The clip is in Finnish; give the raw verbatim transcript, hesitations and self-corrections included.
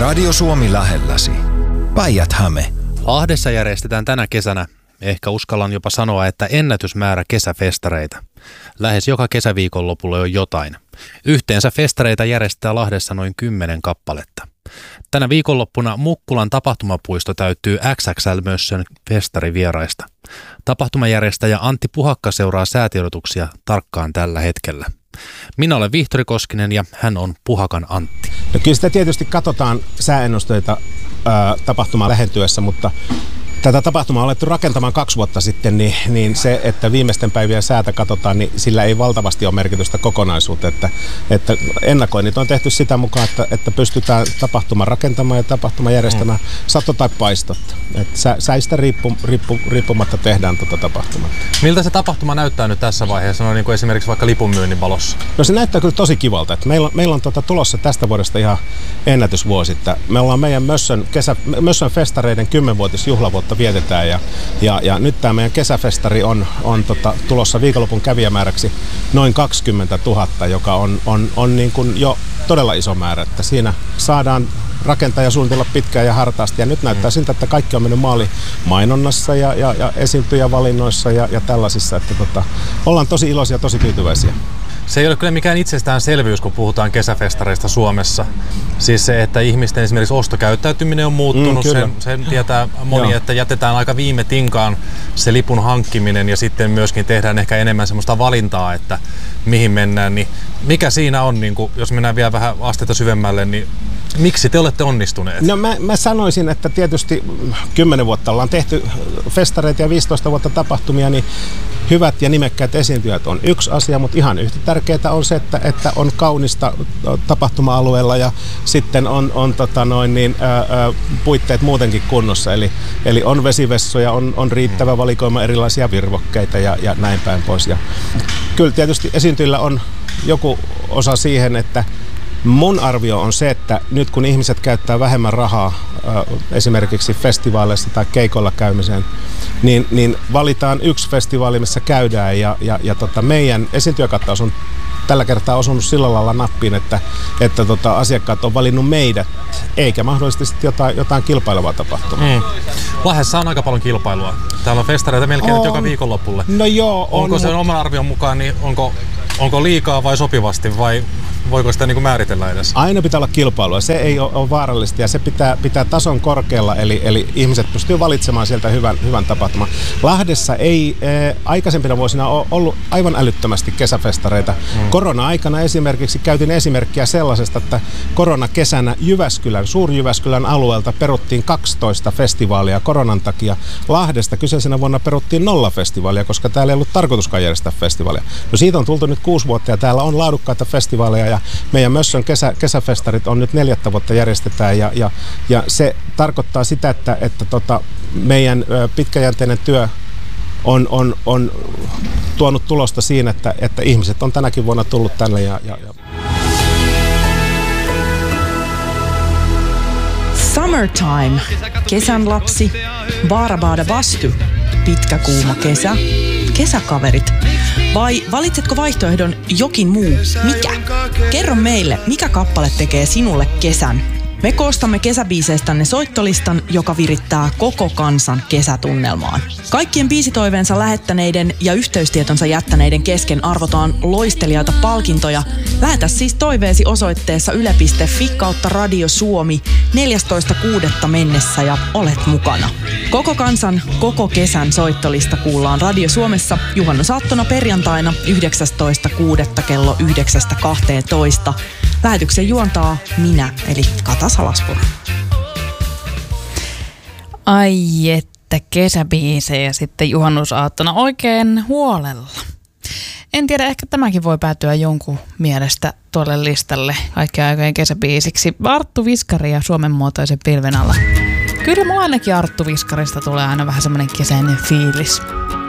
Radio Suomi lähelläsi. Päijät-Häme. Lahdessa järjestetään tänä kesänä, ehkä uskallan jopa sanoa, että ennätysmäärä kesäfestareita. Lähes joka kesäviikonlopulla on jotain. Yhteensä festareita järjestetään Lahdessa noin kymmenen kappaletta. Tänä viikonloppuna Mukkulan tapahtumapuisto täyttyy X X L-mössön festarivieraista. Tapahtumajärjestäjä Antti Puhakka seuraa säätiedotuksia tarkkaan tällä hetkellä. Minä olen Vihtori Koskinen ja hän on Puhakan Antti. No kyllä sitä tietysti katsotaan sääennusteita ää, tapahtumaa lähentyessä, mutta tätä tapahtumaa on alettu rakentamaan kaksi vuotta sitten, niin, niin se, että viimeisten päivien säätä katsotaan, niin sillä ei valtavasti ole merkitystä kokonaisuuteen. Että, että ennakoinnit on tehty sitä mukaan, että, että pystytään tapahtuma rakentamaan ja tapahtuma järjestämään mm. sato tai paistotta. Että sä, säistä riippu, riippu, riippumatta tehdään tuota tapahtumaa. Miltä se tapahtuma näyttää nyt tässä vaiheessa, no niin kuin esimerkiksi vaikka lipunmyynnin valossa? No se näyttää kyllä tosi kivalta. Että meillä on, meillä on tuota tulossa tästä vuodesta ihan ennätysvuosi. Että me ollaan meidän Mössön, kesä, Mössön festareiden kymmenvuotisjuhlavuotta vietetään ja, ja, ja nyt tämä meidän kesäfestari on, on tota, tulossa viikonlopun kävijämääräksi noin kaksikymmentätuhatta, joka on, on, on niin kuin jo todella iso määrä. Että siinä saadaan rakentaa ja suunnitella pitkään ja hartaasti ja nyt näyttää siltä, että kaikki on mennyt maaliin mainonnassa ja, ja, ja esiintyjävalinnoissa ja, ja tällaisissa, että tota, ollaan tosi iloisia ja tosi tyytyväisiä. Se ei ole kyllä mikään itsestäänselvyys, kun puhutaan kesäfestareista Suomessa. Siis se, että ihmisten esimerkiksi ostokäyttäytyminen on muuttunut, mm, sen, sen tietää moni, että jätetään aika viime tinkaan se lipun hankkiminen ja sitten myöskin tehdään ehkä enemmän semmoista valintaa, että mihin mennään. Niin mikä siinä on, niin kun, jos mennään vielä vähän astetta syvemmälle, niin miksi te olette onnistuneet? No mä, mä sanoisin, että tietysti kymmenen vuotta ollaan tehty festareita ja viisitoista vuotta tapahtumia, niin hyvät ja nimekkäät esiintyjät on yksi asia, mutta ihan yhtä tärkeää on se, että, että on kaunista tapahtuma-alueella ja sitten on, on tota noin niin, ää, ää, puitteet muutenkin kunnossa. Eli, eli on vesivessoja, on, on riittävä valikoima erilaisia virvokkeita ja, ja näin päin pois. Ja kyllä tietysti esiintyjillä on joku osa siihen, että mun arvio on se, että nyt kun ihmiset käyttää vähemmän rahaa äh, esimerkiksi festivaaleissa tai keikolla käymiseen, niin, niin valitaan yksi festivaali, missä käydään ja, ja, ja tota, meidän esiintyjäkattaus on tällä kertaa osunut sillä lailla nappiin, että, että tota, asiakkaat on valinnut meidät, eikä mahdollisesti jotain, jotain kilpailevaa tapahtumaa. Mm. Lahdessa on aika paljon kilpailua. Täällä on festareita melkein on. Nyt joka viikonlopulle. No joo. Onko on, se oman arvion mukaan, niin onko, onko liikaa vai sopivasti vai voiko sitä niin kuin määritellä edes? Aina pitää olla kilpailua. Se ei ole, ole vaarallista ja se pitää, pitää tason korkealla, eli, eli ihmiset pystyy valitsemaan sieltä hyvän, hyvän tapahtuman. Lahdessa ei eh, aikaisempina vuosina ole ollut aivan älyttömästi kesäfestareita. Mm. Korona-aikana esimerkiksi käytin esimerkkiä sellaisesta, että koronakesänä Jyväskylän, Suur-Jyväskylän alueelta peruttiin kaksitoista festivaalia koronan takia. Lahdesta kyseisenä vuonna peruttiin nolla festivaalia, koska täällä ei ollut tarkoituskaan järjestää festivaalia. No siitä on tultu nyt kuusi vuotta ja täällä on laadukkaita festivaaleja ja meidän Mössön kesä, kesäfestarit on nyt neljättä vuotta järjestetään ja, ja, ja se tarkoittaa sitä, että, että tota, meidän ö, pitkäjänteinen työ on, on, on tuonut tulosta siinä, että, että ihmiset on tänäkin vuonna tullut tänne. Ja, ja, ja. Summertime, kesän lapsi, Baarabaada Bastu, pitkä kuuma kesä, kesäkaverit. Vai valitsetko vaihtoehdon jokin muu? Mikä? Kerro meille, mikä kappale tekee sinulle kesän. Me koostamme kesäbiiseistänne soittolistan, joka virittää koko kansan kesätunnelmaan. Kaikkien biisitoiveensa lähettäneiden ja yhteystietonsa jättäneiden kesken arvotaan loistelijaita palkintoja. Lähetä siis toiveesi osoitteessa yle piste fi kautta Radio Suomi neljästoista kuudetta mennessä ja olet mukana. Koko kansan, koko kesän soittolista kuullaan Radio Suomessa juhannusaattona perjantaina yhdeksästoista kuudetta kello yhdeksästä kahteentoista. Lähetyksen juontaa minä, eli Kata Salaspuro. Ai että kesäbiisejä sitten juhannusaattona oikein huolella. En tiedä, ehkä tämäkin voi päätyä jonkun mielestä tuolle listalle kaikkien aikojen kesäbiisiksi. Arttu Viskari ja Suomen muotoisen pilven alla. Kyllä mulla ainakin Arttu Viskarista tulee aina vähän semmoinen kesäinen fiilis.